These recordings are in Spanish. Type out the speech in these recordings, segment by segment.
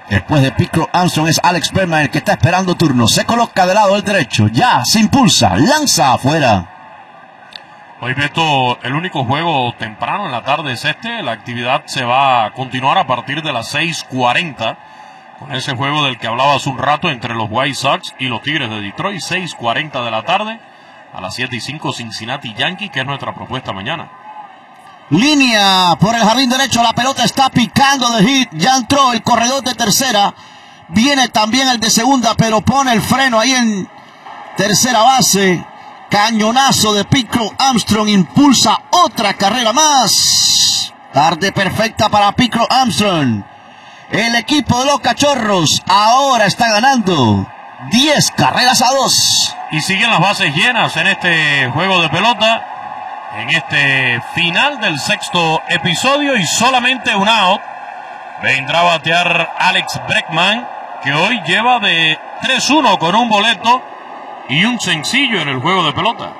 Después de Pickle Armstrong es Alex Bregman el que está esperando turno. Se coloca del lado del derecho. Ya, se impulsa. Lanza afuera. Hoy, Beto, el único juego temprano en la tarde es este. La actividad se va a continuar a partir de las 6:40. Con ese juego del que hablaba hace un rato entre los White Sox y los Tigres de Detroit. 6:40 de la tarde. A las 7:05 Cincinnati Yankees, que es nuestra propuesta mañana. Línea por el jardín derecho, la pelota está picando de hit, ya entró el corredor de tercera, viene también el de segunda, pero pone el freno ahí en tercera base. Cañonazo de Pickle Armstrong, impulsa otra carrera más. Tarde perfecta para Pickle Armstrong. El equipo de los Cachorros ahora está ganando 10-2. Y siguen las bases llenas en este juego de pelota. En este final del sexto episodio y solamente un out. Vendrá a batear Alex Bregman, que hoy lleva de 3-1 con un boleto y un sencillo en el juego de pelota.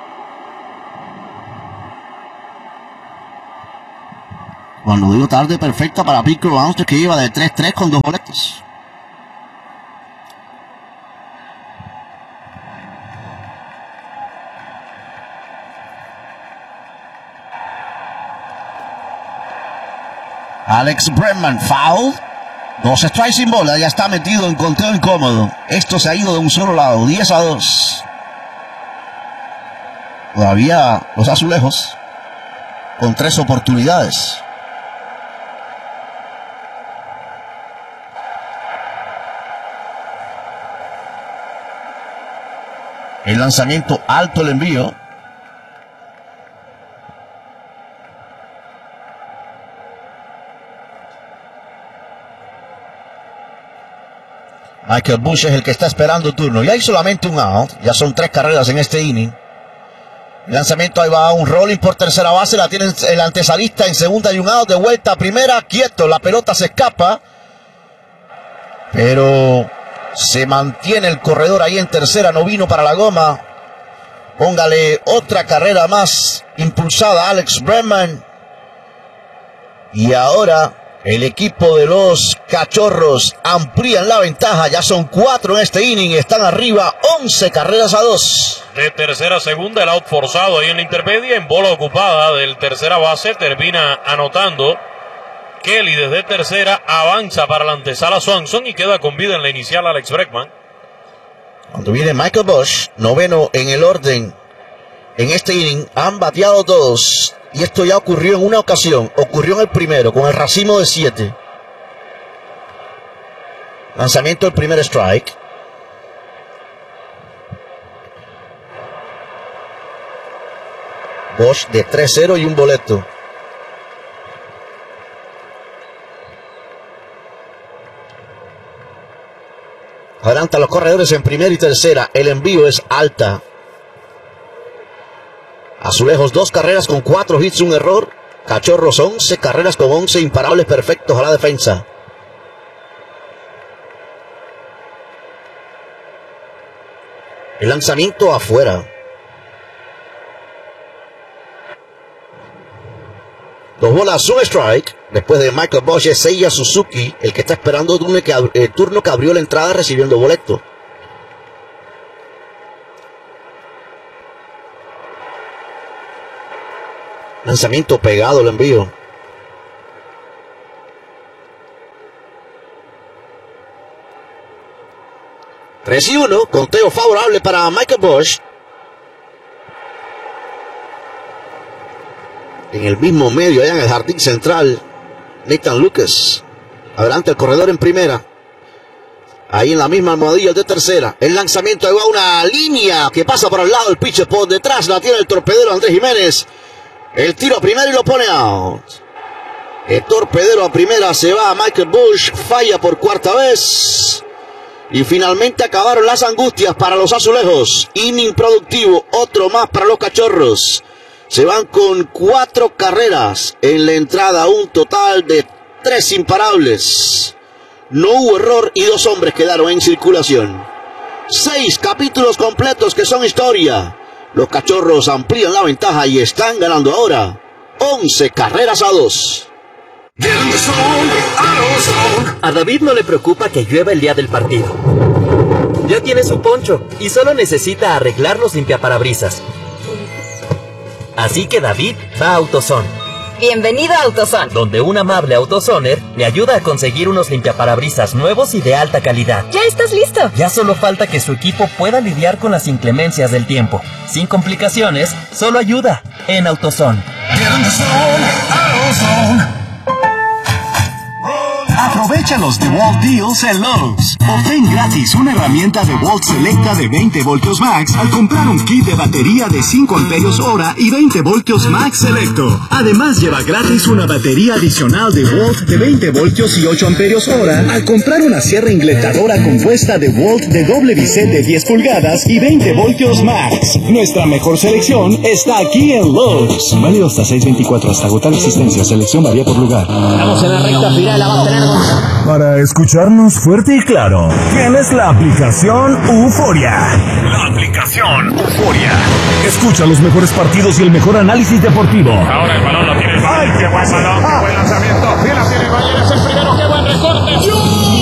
Cuando digo tarde perfecta para Pickle Armstrong, que lleva de 3-3 con 2 boletos. Alex Bregman, foul. 2 strikes sin bola, ya está metido en conteo incómodo. Esto se ha ido de un solo lado, 10-2. Todavía los Azulejos con 3 oportunidades. El lanzamiento alto, el envío. Michael Busch es el que está esperando turno. Ya hay solamente un out. Ya son 3 carreras en este inning. El lanzamiento, ahí va un rolling por tercera base. La tiene el antesalista en segunda y un out. De vuelta a primera. Quieto. La pelota se escapa. Pero se mantiene el corredor ahí en tercera. No vino para la goma. Póngale otra carrera más impulsada Alex Bregman. Y ahora el equipo de los Cachorros amplían la ventaja. Ya son 4 en este inning. Están arriba 11-2. De tercera a segunda, el out forzado ahí en la intermedia. En bola ocupada del tercera base termina anotando. Kelly desde tercera avanza para la antesala Swanson y queda con vida en la inicial Alex Bregman. Cuando viene Michael Busch, noveno en el orden en este inning, han bateado todos. Y esto ya ocurrió en una ocasión. Ocurrió en el primero, con el racimo de 7. Lanzamiento del primer strike. Busch de 3-0 y un boleto. Adelanta los corredores en primera y tercera. El envío es alta. Azulejos 2 carreras con 4 hits, un error. Cachorros 11 carreras con 11 imparables perfectos a la defensa. El lanzamiento afuera. 2 bolas, un strike. Después de Michael Busch es Seiya Suzuki, el que está esperando el turno que abrió la entrada recibiendo boleto. Lanzamiento pegado, el envío. Tres y 1, conteo favorable para Michael Busch. En el mismo medio, allá en el jardín central, Nathan Lucas. Adelante el corredor en primera. Ahí en la misma almohadilla de tercera. El lanzamiento, ahí va una línea que pasa por al lado del pitcher por detrás. La tiene el torpedero Andrés Jiménez. El tiro a primera y lo pone out. El torpedero a primera, se va a Michael Busch. Falla por cuarta vez. Y finalmente acabaron las angustias para los Azulejos. Inning productivo, otro más para los Cachorros. Se van con 4 carreras en la entrada, un total de 3 imparables. No hubo error y 2 hombres quedaron en circulación. 6 capítulos completos que son historia. Los Cachorros amplían la ventaja y están ganando ahora 11-2. A David no le preocupa que llueva el día del partido. Ya tiene su poncho y solo necesita arreglar los limpiaparabrisas. Así que David va a AutoZone. Bienvenido a AutoZone, donde un amable AutoZoner le ayuda a conseguir unos limpiaparabrisas nuevos y de alta calidad. ¿Ya estás listo? Ya solo falta que su equipo pueda lidiar con las inclemencias del tiempo. Sin complicaciones, solo ayuda en AutoZone. Aprovecha los DeWalt Deals en Lowe's. Obtén gratis una herramienta DeWalt Selecta de 20 voltios max al comprar un kit de batería de 5 amperios hora y 20 voltios max Selecto. Además, lleva gratis una batería adicional DeWalt de 20 voltios y 8 amperios hora al comprar una sierra ingletadora compuesta DeWalt de doble biset de 10 pulgadas y 20 voltios max. Nuestra mejor selección está aquí en Lowe's. Válido hasta 6/24 hasta agotar existencia. Selección varía por lugar. Estamos en la recta final, la va a tener. Para escucharnos fuerte y claro, tienes la aplicación Euforia. La aplicación Euforia. Escucha los mejores partidos y el mejor análisis deportivo. Ahora el balón lo tiene. ¡Ay, qué